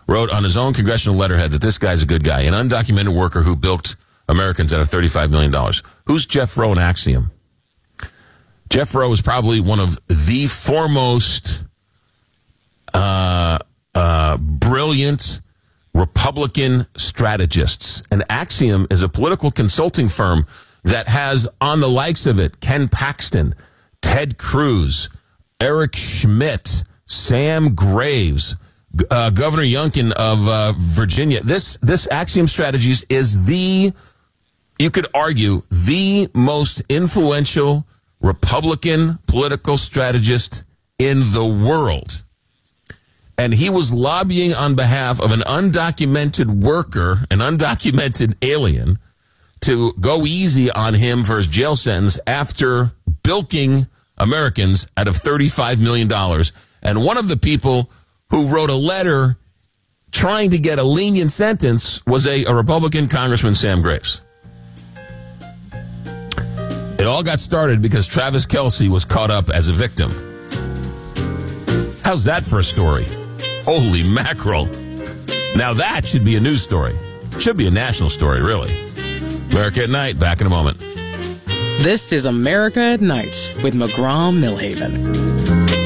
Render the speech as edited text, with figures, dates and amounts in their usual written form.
wrote on his own congressional letterhead that this guy's a good guy, an undocumented worker who bilked Americans out of $35 million. Who's Jeff Rowe in Axiom? Jeff Rowe is probably one of the foremost brilliant Republican strategists. And Axiom is a political consulting firm that has on the likes of it Ken Paxton, Ted Cruz, Eric Schmidt, Sam Graves, Governor Youngkin of Virginia. This Axiom Strategies is you could argue, the most influential Republican political strategist in the world. And he was lobbying on behalf of an undocumented worker, an undocumented alien, to go easy on him for his jail sentence after bilking Americans out of $35 million. And one of the people who wrote a letter trying to get a lenient sentence was a Republican Congressman, Sam Graves. It all got started because Travis Kelce was caught up as a victim. How's that for a story? Holy mackerel. Now that should be a news story. Should be a national story, really. America at Night, back in a moment. This is America at Night with McGraw Millhaven.